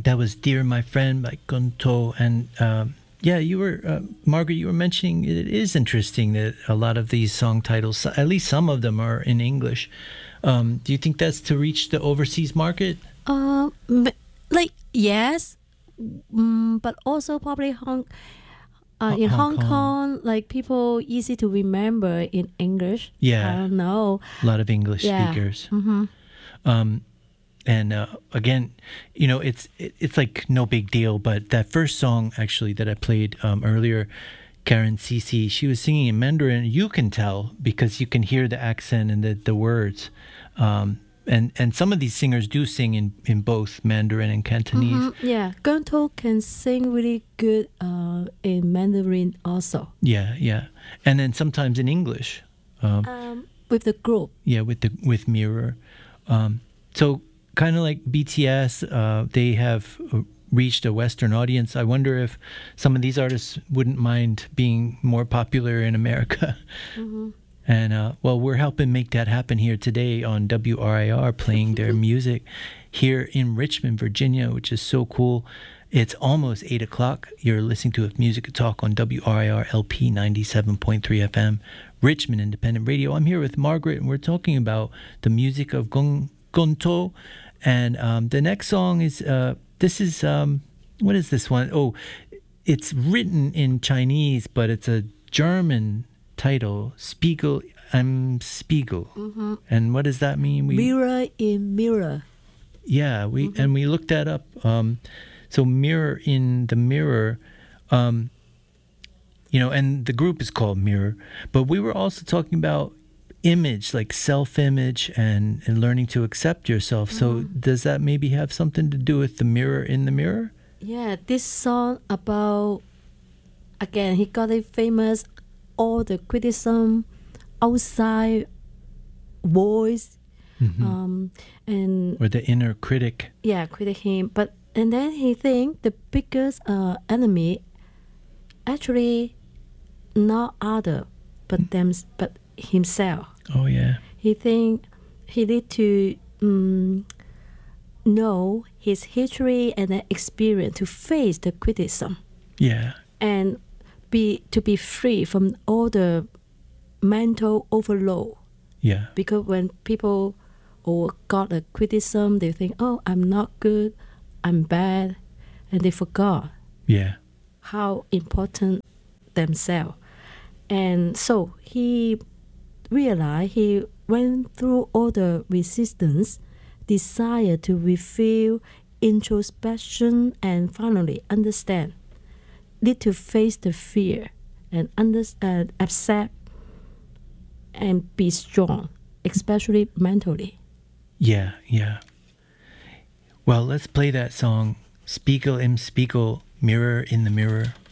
That was Dear My Friend by Gonto. And yeah, you were, Margaret, you were mentioning it is interesting that a lot of these song titles, at least some of them, are in English. Do you think that's to reach the overseas market? Like, yes, but also probably in Hong Kong, like people easy to remember in English. Yeah. I don't know. A lot of English speakers. And again, you know, it's like no big deal. But that first song, actually, that I played earlier, Karen Cici, she was singing in Mandarin. You can tell because you can hear the accent and the words. And some of these singers do sing in both Mandarin and Cantonese. Yeah, Gonto can sing really good in Mandarin also. Yeah. And then sometimes in English. With the group. Yeah, with Mirror. So kind of like BTS, they have reached a Western audience. I wonder if some of these artists wouldn't mind being more popular in America. And, well, we're helping make that happen here today on WRIR, playing their music here in Richmond, Virginia, which is so cool. It's almost 8 o'clock. You're listening to Music Talk on WRIR LP 97.3 FM, Richmond Independent Radio. I'm here with Margaret, and we're talking about the music of Gonto. And the next song is, this is, what is this one? Oh, it's written in Chinese, but it's a German title, Spiegel. And what does that mean? Mirror in Mirror. Yeah, we looked that up. So Mirror in the Mirror, you know, and the group is called Mirror. But we were also talking about image, like self-image and learning to accept yourself. So does that maybe have something to do with the mirror in the mirror? Yeah, this song about, again, he got it famous, all the criticism, outside voice, and or the inner critic. Yeah, critic him. And then he think the biggest enemy actually not other but himself. Oh yeah. He think he need to know his history and the experience to face the criticism. Yeah. And to be free from all the mental overload. Yeah. Because when people got a criticism, they think, oh, I'm not good, I'm bad, and they forgot how important themselves. And so he realized he went through all the resistance, desire to reveal, introspection, and finally understand. Need to face the fear and understand, accept, and be strong, especially mentally. Yeah. Well, let's play that song, Spiegel im Spiegel, Mirror in the Mirror.